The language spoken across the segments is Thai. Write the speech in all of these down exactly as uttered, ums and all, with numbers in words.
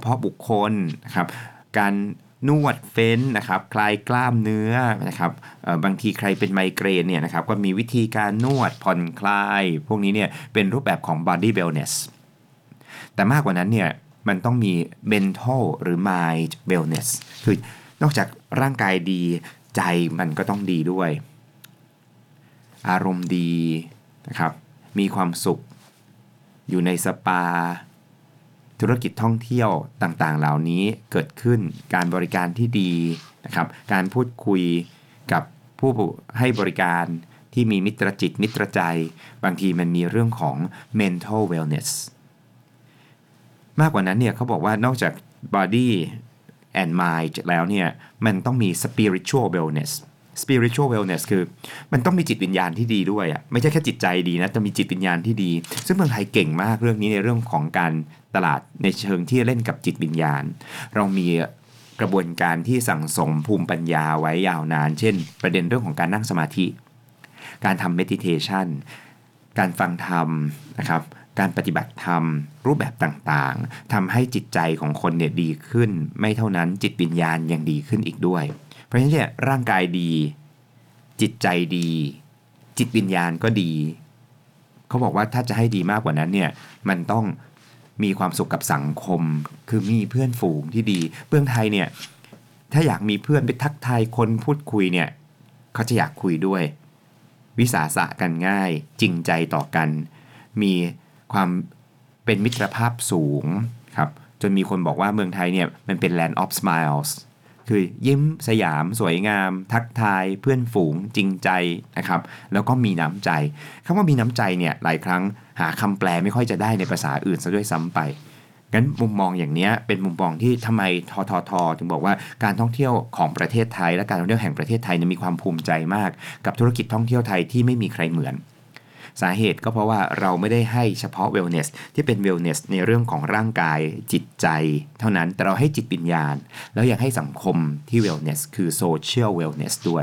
าะบุคคลนะครับการนวดเฟ้นนะครับคลายกล้ามเนื้อนะครับบางทีใครเป็นไมเกรนเนี่ยนะครับก็มีวิธีการนวดผ่อนคลายพวกนี้เนี่ยเป็นรูปแบบของ body wellness แต่มากกว่านั้นเนี่ยมันต้องมี mental หรือ mind wellness คือนอกจากร่างกายดีใจมันก็ต้องดีด้วยอารมณ์ดีนะครับมีความสุขอยู่ในสปาธุรกิจท่องเที่ยวต่างๆเหล่านี้เกิดขึ้นการบริการที่ดีนะครับการพูดคุยกับผู้ให้บริการที่มีมิตรจิตมิตรใจบางทีมันมีเรื่องของ mental wellness มากกว่านั้นเนี่ยเขาบอกว่านอกจาก body and mind แล้วเนี่ยมันต้องมี spiritual wellness spiritual wellness คือมันต้องมีจิตวิญญาณที่ดีด้วยอ่ะไม่ใช่แค่จิตใจดีนะแต่มีจิตวิญญาณที่ดีซึ่งเมืองไทยเก่งมากเรื่องนี้ในเรื่องของการตลาดในเชิงที่เล่นกับจิตวิญญาณเรามีกระบวนการที่สั่งสมภูมิปัญญาไว้ยาวนานเช่นประเด็นเรื่องของการนั่งสมาธิการทำ meditation การฟังธรรมนะครับการปฏิบัติธรรมรูปแบบต่างๆทำให้จิตใจของคนเนี่ยดีขึ้นไม่เท่านั้นจิตวิญญาณยังดีขึ้นอีกด้วยเพราะฉะนั้นเนี่ยร่างกายดีจิตใจดีจิตวิญญาณก็ดีเขาบอกว่าถ้าจะให้ดีมากกว่านั้นเนี่ยมันต้องมีความสุขกับสังคมคือมีเพื่อนฝูงที่ดีเมืองไทยเนี่ยถ้าอยากมีเพื่อนไปทักทายคนพูดคุยเนี่ยเขาจะอยากคุยด้วยวิสาสะกันง่ายจริงใจต่อกันมีความเป็นมิตรภาพสูงครับจนมีคนบอกว่าเมืองไทยเนี่ยมันเป็น land of smiles คือยิ้มสยามสวยงามทักทายเพื่อนฝูงจริงใจนะครับแล้วก็มีน้ำใจคำว่ามีน้ำใจเนี่ยหลายครั้งหาคำแปลไม่ค่อยจะได้ในภาษาอื่นซะด้วยซ้ำไปงั้นมุมมองอย่างนี้เป็นมุมมองที่ทำไมทททถึงบอกว่าการท่องเที่ยวของประเทศไทยและการท่องเที่ยวแห่งประเทศไทยเนี่ยมีความภูมิใจมากกับธุรกิจท่องเที่ยวไทยที่ไม่มีใครเหมือนสาเหตุก็เพราะว่าเราไม่ได้ให้เฉพาะ wellness ที่เป็น wellness ในเรื่องของร่างกายจิตใจเท่านั้นแต่เราให้จิตวิญญาณแล้วยังให้สังคมที่ wellness คือ social wellness ด้วย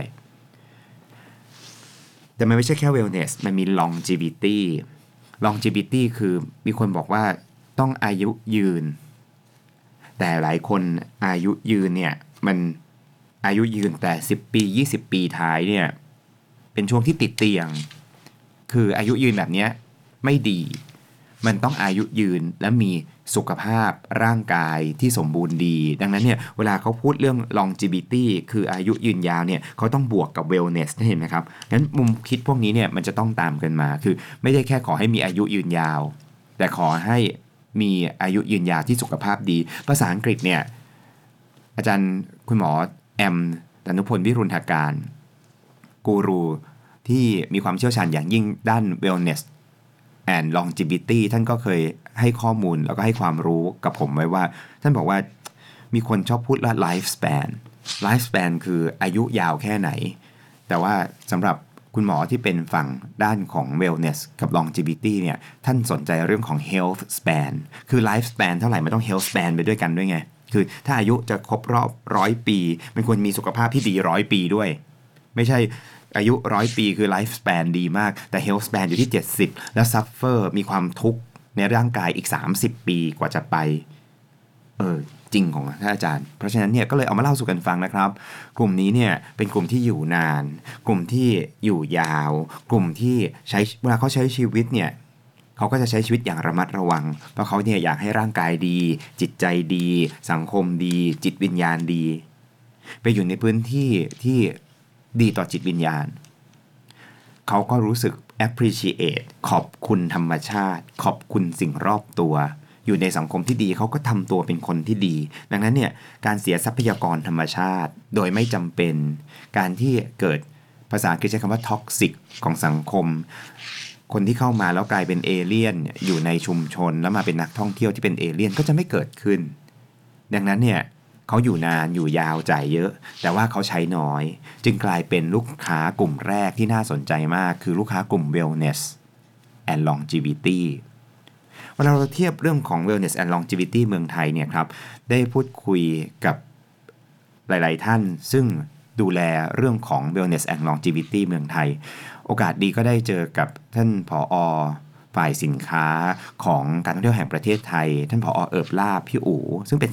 แต่มันไม่ใช่แค่ wellness มันมี longevity longevity คือมีคนบอกว่าต้องอายุยืนแต่หลายคนอายุยืนเนี่ยมันอายุยืนแต่สิบปียี่สิบปีท้ายเนี่ยเป็นช่วงที่ติดเตียงคืออายุยืนแบบนี้ไม่ดีมันต้องอายุยืนและมีสุขภาพร่างกายที่สมบูรณ์ดีดังนั้นเนี่ยเวลาเขาพูดเรื่อง longevity คืออายุยืนยาวเนี่ยเขาต้องบวกกับ wellness เห็นไหมครับงั้นมุมคิดพวกนี้เนี่ยมันจะต้องตามกันมาคือไม่ได้แค่ขอให้มีอายุยืนยาวแต่ขอให้มีอายุยืนยาวที่สุขภาพดีภาษาอังกฤษเนี่ยอาจารย์คุณหมอแอมดนุพลวิรุณาการกูรูที่มีความเชี่ยวชาญอย่างยิ่งด้าน wellness and longevity ท่านก็เคยให้ข้อมูลแล้วก็ให้ความรู้กับผมไว้ว่าท่านบอกว่ามีคนชอบพูดว่า life span life span คืออายุยาวแค่ไหนแต่ว่าสำหรับคุณหมอที่เป็นฝั่งด้านของ wellness กับ longevity เนี่ยท่านสนใจเรื่องของ health span คือ life span เท่าไหร่มันต้อง health span ไปด้วยกันด้วยไงคือถ้าอายุจะครบรอบร้อยปีมันควรมีสุขภาพที่ดีร้อยปีด้วยไม่ใช่อายุร้อยปีคือ life span ดีมากแต่ health span อยู่ที่เจ็ดสิบแล้ว suffer มีความทุกข์ในร่างกายอีกสามสิบปีกว่าจะไปเออจริงของท่านอาจารย์เพราะฉะนั้นเนี่ยก็เลยเอามาเล่าสู่กันฟังนะครับกลุ่มนี้เนี่ยเป็นกลุ่มที่อยู่นานกลุ่มที่อยู่ยาวกลุ่มที่ใช้เวลาเขาใช้ชีวิตเนี่ยเขาก็จะใช้ชีวิตอย่างระมัดระวังเพราะเขาเนี่ยอยากให้ร่างกายดีจิตใจดีสังคมดีจิตวิญญาณดีไปอยู่ในพื้นที่ที่ดีต่อจิตวิญญาณเขาก็รู้สึก appreciate ขอบคุณธรรมชาติขอบคุณสิ่งรอบตัวอยู่ในสังคมที่ดีเขาก็ทำตัวเป็นคนที่ดีดังนั้นเนี่ยการเสียทรัพยากรธรรมชาติโดยไม่จำเป็นการที่เกิดภาษาอังกฤษใช้คำว่า toxic ของสังคมคนที่เข้ามาแล้วกลายเป็นเอเลี่ยนอยู่ในชุมชนแล้วมาเป็นนักท่องเที่ยวที่เป็นเอเลี่ยนก็จะไม่เกิดขึ้นดังนั้นเนี่ยเขาอยู่นานอยู่ยาวจ่ายเยอะแต่ว่าเขาใช้น้อยจึงกลายเป็นลูกค้ากลุ่มแรกที่น่าสนใจมากคือลูกค้ากลุ่ม wellness and longevity เวลาเราเทียบเรื่องของ wellness and longevity เมืองไทยเนี่ยครับได้พูดคุยกับหลายๆท่านซึ่งดูแลเรื่องของ wellness and longevity เมืองไทยโอกาสดีก็ได้เจอกับท่านผอ.ฝ่ายสินค้าของการท่องเที่ยวแห่งประเทศไทยท่านผอ.เอิบลาภพี่อู๋ซึ่งเป็น